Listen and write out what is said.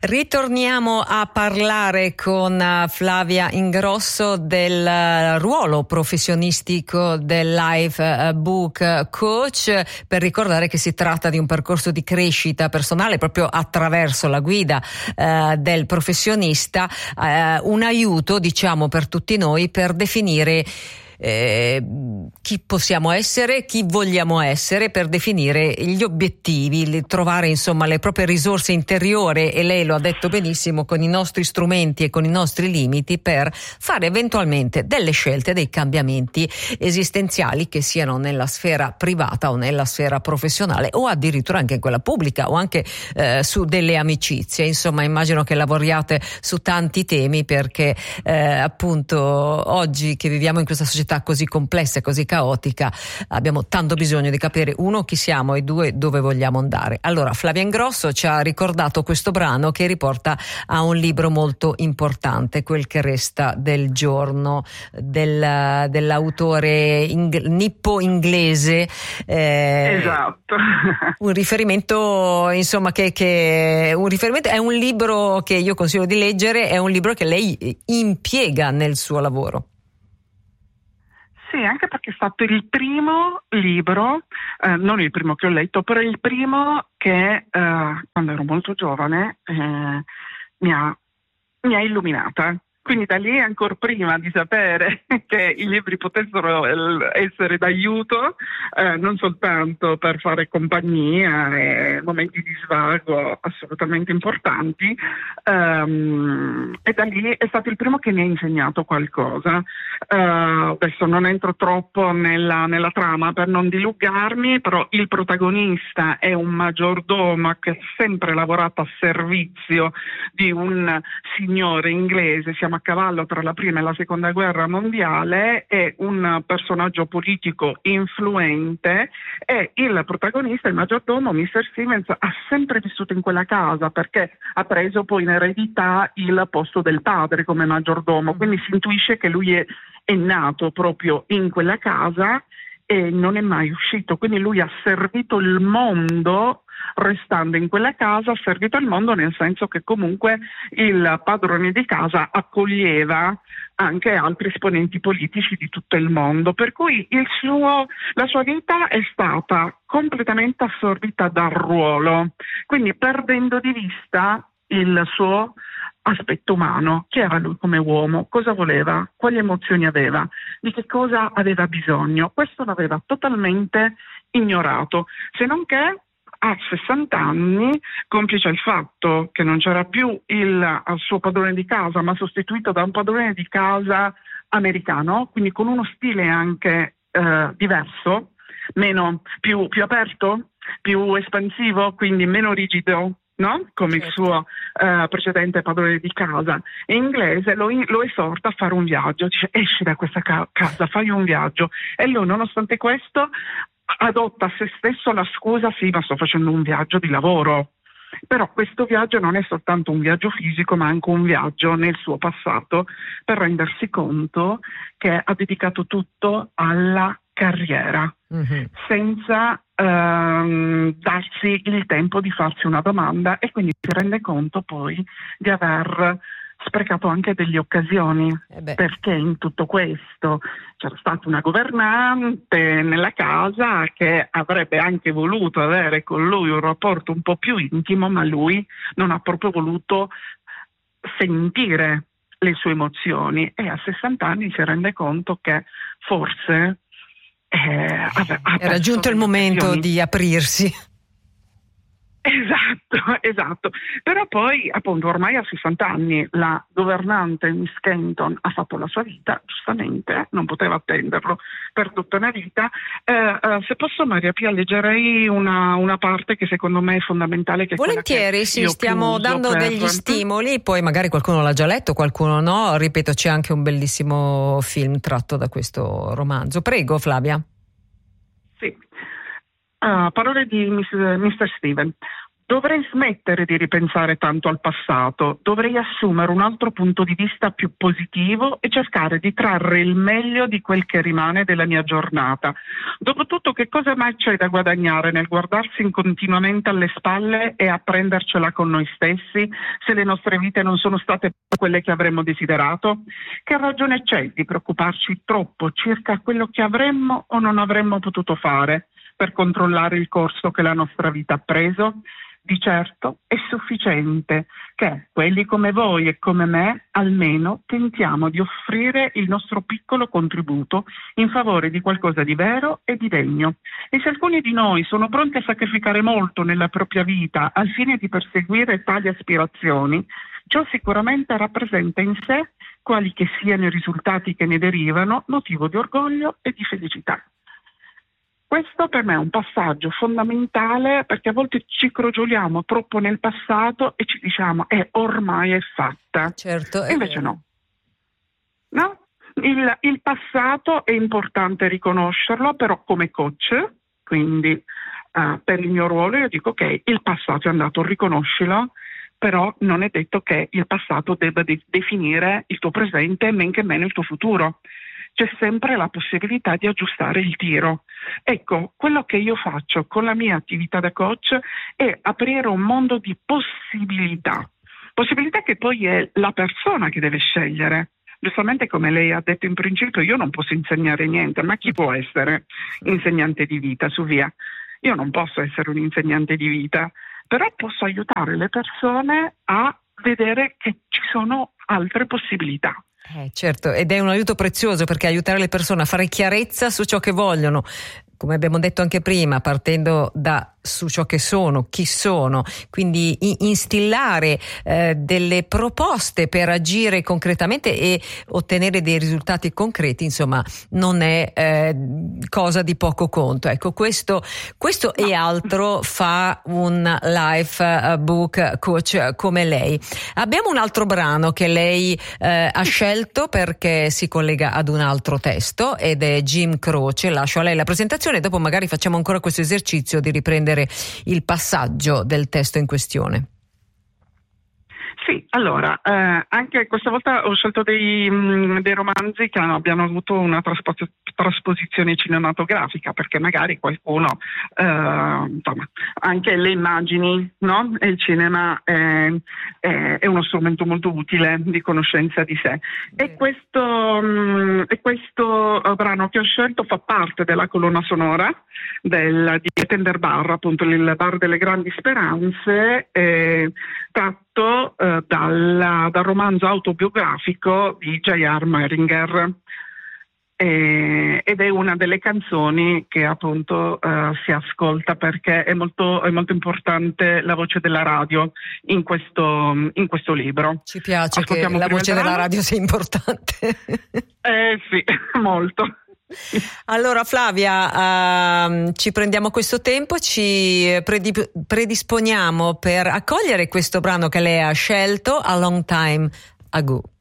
Ritorniamo a parlare con Flavia Ingrosso del ruolo professionistico del Life Book Coach, per ricordare che si tratta di un percorso di crescita personale proprio attraverso la guida del professionista, un aiuto, diciamo, per tutti noi per definire chi possiamo essere, chi vogliamo essere, per definire gli obiettivi, trovare insomma le proprie risorse interiori, e lei lo ha detto benissimo, con i nostri strumenti e con i nostri limiti, per fare eventualmente delle scelte, dei cambiamenti esistenziali, che siano nella sfera privata o nella sfera professionale, o addirittura anche in quella pubblica, o anche su delle amicizie. Insomma, immagino che lavoriate su tanti temi, perché appunto oggi che viviamo in questa società così complessa e così caotica abbiamo tanto bisogno di capire, uno, chi siamo, e due, dove vogliamo andare. Allora, Flavia Ingrosso ci ha ricordato questo brano che riporta a un libro molto importante, Quel che resta del giorno, dell'autore nippo-inglese. Esatto. Un riferimento, insomma, che un riferimento, è un libro che io consiglio di leggere, è un libro che lei impiega nel suo lavoro. Sì, anche perché è stato il primo libro, non il primo che ho letto, però il primo che quando ero molto giovane mi ha illuminata. Quindi da lì, ancora prima di sapere che i libri potessero essere d'aiuto, non soltanto per fare compagnia e momenti di svago assolutamente importanti, e da lì è stato il primo che mi ha insegnato qualcosa. Adesso non entro troppo nella trama per non dilungarmi, però il protagonista è un maggiordomo che ha sempre lavorato a servizio di un signore inglese, siamo a cavallo tra la prima e la seconda guerra mondiale, è un personaggio politico influente, e il protagonista, il maggiordomo, Mr. Stevens, ha sempre vissuto in quella casa perché ha preso poi in eredità il posto del padre come maggiordomo, quindi si intuisce che lui è nato proprio in quella casa e non è mai uscito, quindi lui ha servito il mondo. Restando in quella casa, ha servito il mondo, nel senso che comunque il padrone di casa accoglieva anche altri esponenti politici di tutto il mondo, per cui la sua vita è stata completamente assorbita dal ruolo, quindi perdendo di vista il suo aspetto umano. Chi era lui come uomo, cosa voleva, quali emozioni aveva, di che cosa aveva bisogno. Questo l'aveva totalmente ignorato, se non che a 60 anni, complice il fatto che non c'era più il suo padrone di casa, ma sostituito da un padrone di casa americano, quindi con uno stile anche diverso, più aperto, più espansivo, quindi meno rigido, no? Come il suo precedente padrone di casa. In inglese lo esorta a fare un viaggio, dice: esci da questa casa, fai un viaggio. E lui, nonostante questo, adotta a se stesso la scusa: sì, ma sto facendo un viaggio di lavoro. Però questo viaggio non è soltanto un viaggio fisico, ma anche un viaggio nel suo passato, per rendersi conto che ha dedicato tutto alla carriera, senza darsi il tempo di farsi una domanda, e quindi si rende conto poi di aver sprecato anche delle occasioni, perché in tutto questo c'era stata una governante nella casa che avrebbe anche voluto avere con lui un rapporto un po' più intimo, ma lui non ha proprio voluto sentire le sue emozioni, e a 60 anni si rende conto che forse era giunto il momento di aprirsi. Esatto. Però poi, appunto, ormai a 60 anni la governante Miss Kenton ha fatto la sua vita, giustamente, non poteva attenderlo per tutta una vita. Se posso, Maria Pia, leggerei una parte che secondo me è fondamentale. Che volentieri, sì, stiamo dando degli stimoli, poi magari qualcuno l'ha già letto, qualcuno no. Ripeto, c'è anche un bellissimo film tratto da questo romanzo. Prego, Flavia. Sì. Parole di Mr. Steven. dovrei smettere di ripensare tanto al passato, dovrei assumere un altro punto di vista più positivo e cercare di trarre il meglio di quel che rimane della mia giornata. Dopotutto, che cosa mai c'è da guadagnare nel guardarsi continuamente alle spalle e a prendercela con noi stessi se le nostre vite non sono state quelle che avremmo desiderato? Che ragione c'è di preoccuparci troppo circa quello che avremmo o non avremmo potuto fare per controllare il corso che la nostra vita ha preso? Di certo è sufficiente che quelli come voi e come me almeno tentiamo di offrire il nostro piccolo contributo in favore di qualcosa di vero e di degno. E se alcuni di noi sono pronti a sacrificare molto nella propria vita al fine di perseguire tali aspirazioni, ciò sicuramente rappresenta in sé, quali che siano i risultati che ne derivano, motivo di orgoglio e di felicità. Questo per me è un passaggio fondamentale, perché a volte ci crogioliamo troppo nel passato e ci diciamo ormai è fatta. Certo, invece no. Il passato è importante riconoscerlo, però come coach, quindi per il mio ruolo io dico ok, il passato è andato, riconoscilo, però non è detto che il passato debba definire il tuo presente e men che meno il tuo futuro. C'è sempre la possibilità di aggiustare il tiro. Ecco, quello che io faccio con la mia attività da coach è aprire un mondo di possibilità che poi è la persona che deve scegliere. Giustamente, come lei ha detto in principio, io non posso insegnare niente, ma chi può essere insegnante di vita, su via? Io non posso essere un insegnante di vita, però posso aiutare le persone a vedere che ci sono altre possibilità. Certo, ed è un aiuto prezioso, perché aiutare le persone a fare chiarezza su ciò che vogliono, come abbiamo detto anche prima, partendo su ciò che sono, chi sono, quindi instillare delle proposte per agire concretamente e ottenere dei risultati concreti, insomma, non è cosa di poco conto. Ecco, questo e altro fa un life book coach come lei. Abbiamo un altro brano che lei ha scelto perché si collega ad un altro testo, ed è Jim Croce. Lascio a lei la presentazione e dopo magari facciamo ancora questo esercizio di riprendere il passaggio del testo in questione. Sì, allora, anche questa volta ho scelto dei romanzi che abbiano avuto una trasposizione cinematografica, perché magari qualcuno, insomma, anche le immagini, no? E il cinema è uno strumento molto utile di conoscenza di sé. E questo brano che ho scelto fa parte della colonna sonora di Tender Bar, appunto il bar delle grandi speranze, tratto dal romanzo autobiografico di J.R. Meringer, ed è una delle canzoni che appunto si ascolta, perché è molto importante la voce della radio in questo libro. Ci piace che la voce della radio sia importante. Sì, molto. Allora Flavia, ci prendiamo questo tempo, ci predisponiamo per accogliere questo brano che lei ha scelto, A Long Time Ago.